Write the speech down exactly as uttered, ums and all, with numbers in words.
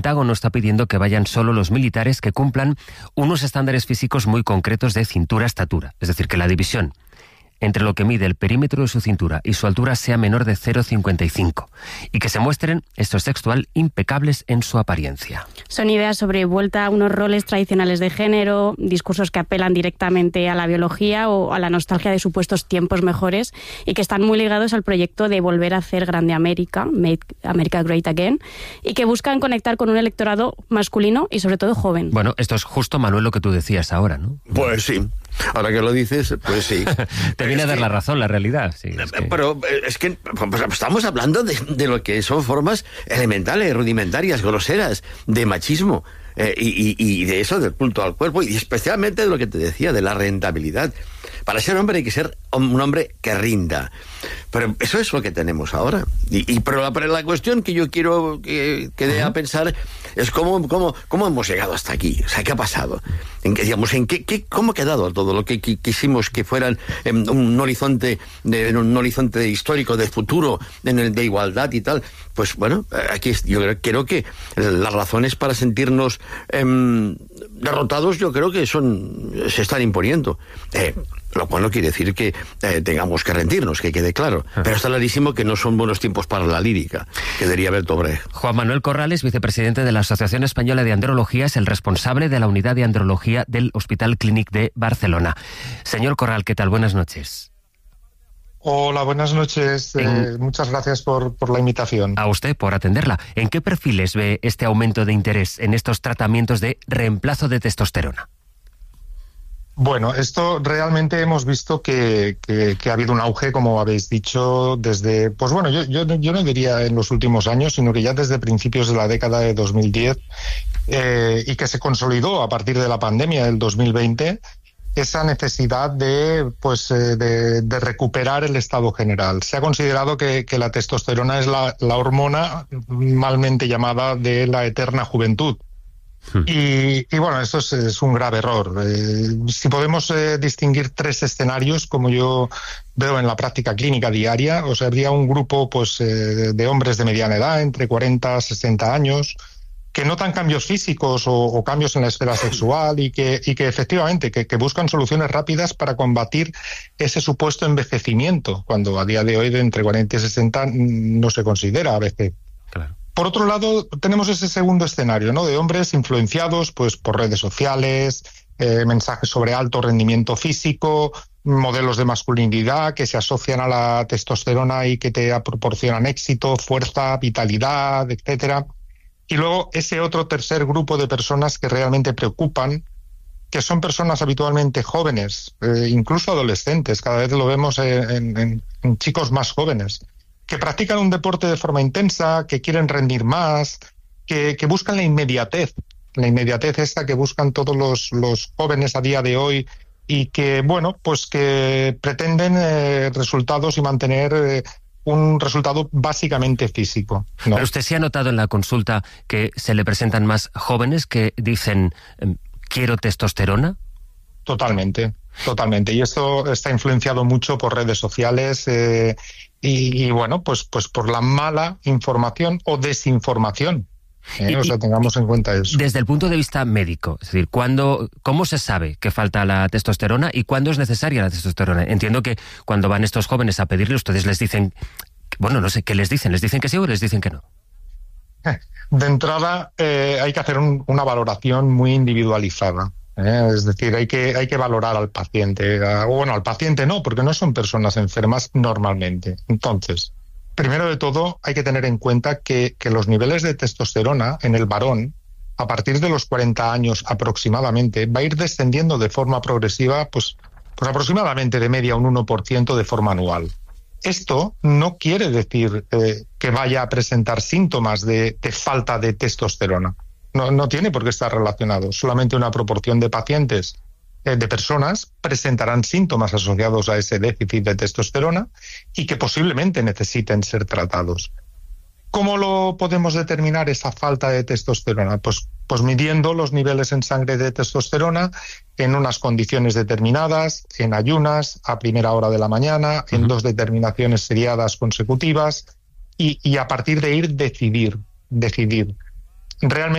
Pentágono está pidiendo que vayan solo los militares que cumplan unos estándares físicos muy concretos de cintura-estatura. Es decir, que la división entre lo que mide el perímetro de su cintura y su altura sea menor de cero coma cincuenta y cinco y que se muestren, esto es textual, impecables en su apariencia. Son ideas sobre vuelta a unos roles tradicionales de género, discursos que apelan directamente a la biología o a la nostalgia de supuestos tiempos mejores y que están muy ligados al proyecto de volver a hacer grande América, Make America Great Again, y que buscan conectar con un electorado masculino y sobre todo joven. Bueno, esto es justo, Manuel, lo que tú decías ahora, ¿no? Pues sí. Ahora que lo dices, pues sí. Te viene a dar la razón, la realidad. Sí, es que... Pero es que pues, estamos hablando de, de lo que son formas elementales, rudimentarias, groseras, de machismo. Eh, y, y, y de eso, del culto al cuerpo, y especialmente de lo que te decía, de la rentabilidad. Para ser hombre hay que ser un hombre que rinda. Pero eso es lo que tenemos ahora. Y, y pero, la, pero la cuestión que yo quiero que, que dé a pensar es cómo, cómo, cómo hemos llegado hasta aquí. O sea, ¿qué ha pasado? En que, digamos, en qué, qué, cómo ha quedado todo lo que, que quisimos que fueran en un horizonte de, en un horizonte histórico de futuro, en el de igualdad y tal. Pues bueno, aquí yo creo que las razones para sentirnos eh, derrotados, yo creo que son se están imponiendo. Eh, Lo cual no quiere decir que eh, tengamos que rendirnos, que quede claro. Pero está clarísimo que no son buenos tiempos para la lírica, que diría Bertolt Brecht. Juan Manuel Corrales, vicepresidente de la Asociación Española de Andrología, es el responsable de la unidad de andrología del Hospital Clínic de Barcelona. Señor Corral, ¿qué tal? Buenas noches. Hola, buenas noches. Eh, en... Muchas gracias por, por la invitación. A usted por atenderla. ¿En qué perfiles ve este aumento de interés en estos tratamientos de reemplazo de testosterona? Bueno, esto realmente hemos visto que, que, que ha habido un auge, como habéis dicho, desde, pues bueno, yo, yo, yo no diría en los últimos años, sino que ya desde principios de la década de dos mil diez, eh, y que se consolidó a partir de la pandemia del dos mil veinte, esa necesidad de, pues, eh, de, de recuperar el estado general. Se ha considerado que, que la testosterona es la, la hormona malmente llamada de la eterna juventud. Y, y bueno, esto es, es un grave error. Eh, si podemos eh, distinguir tres escenarios, como yo veo en la práctica clínica diaria, o sea, habría un grupo pues eh, de hombres de mediana edad, entre cuarenta y sesenta años, que notan cambios físicos o, o cambios en la esfera sexual y que, y que efectivamente que, que buscan soluciones rápidas para combatir ese supuesto envejecimiento, cuando a día de hoy de entre cuarenta y sesenta no se considera a veces. Claro. Por otro lado, tenemos ese segundo escenario, ¿no? De hombres influenciados pues por redes sociales, eh, mensajes sobre alto rendimiento físico, modelos de masculinidad que se asocian a la testosterona y que te proporcionan éxito, fuerza, vitalidad, etcétera. Y luego ese otro tercer grupo de personas que realmente preocupan, que son personas habitualmente jóvenes, eh, incluso adolescentes, cada vez lo vemos en, en, en chicos más jóvenes, que practican un deporte de forma intensa, que quieren rendir más, que, que buscan la inmediatez, la inmediatez esta que buscan todos los, los jóvenes a día de hoy y que, bueno, pues que pretenden eh, resultados y mantener eh, un resultado básicamente físico, ¿no? Pero usted sí ha notado en la consulta que se le presentan más jóvenes que dicen ¿quiero testosterona? Totalmente, totalmente. Y esto está influenciado mucho por redes sociales eh, y, y bueno, pues, pues por la mala información o desinformación. Eh, y, o sea, tengamos en cuenta eso. Desde el punto de vista médico, es decir, ¿cuándo, ¿cómo se sabe que falta la testosterona y cuándo es necesaria la testosterona? Entiendo que cuando van estos jóvenes a pedirle, ustedes les dicen, bueno, no sé, ¿qué les dicen? ¿Les dicen que sí o les dicen que no? De entrada, eh, hay que hacer un, una valoración muy individualizada. ¿eh? Es decir, hay que, hay que valorar al paciente. A, bueno, al paciente no, porque no son personas enfermas normalmente. Entonces, primero de todo, hay que tener en cuenta que, que los niveles de testosterona en el varón, a partir de los cuarenta años aproximadamente, va a ir descendiendo de forma progresiva, pues, pues aproximadamente de media un uno por ciento de forma anual. Esto no quiere decir eh, que vaya a presentar síntomas de, de falta de testosterona. No, no tiene por qué estar relacionado. Solamente una proporción de pacientes, eh, de personas, presentarán síntomas asociados a ese déficit de testosterona y que posiblemente necesiten ser tratados. ¿Cómo lo podemos determinar esa falta de testosterona? Pues, pues midiendo los niveles en sangre de testosterona en unas condiciones determinadas, en ayunas, a primera hora de la mañana, uh-huh. en dos determinaciones seriadas consecutivas y, y a partir de ir decidir, decidir. realmente